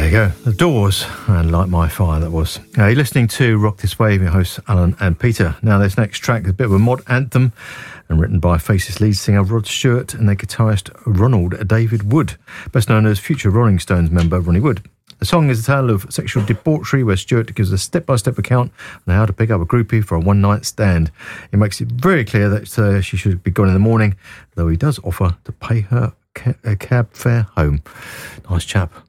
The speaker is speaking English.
There you go, The Doors, and Light My Fire, that was. You're listening to Rock This Wave, your hosts Alan and Peter. Now this next track is a bit of a mod anthem and written by Faces lead singer Rod Stewart and their guitarist Ronald David Wood, best known as future Rolling Stones member Ronnie Wood. The song is a tale of sexual debauchery where Stewart gives a step-by-step account on how to pick up a groupie for a one-night stand. He makes it very clear that she should be gone in the morning, though he does offer to pay her a cab fare home. Nice chap.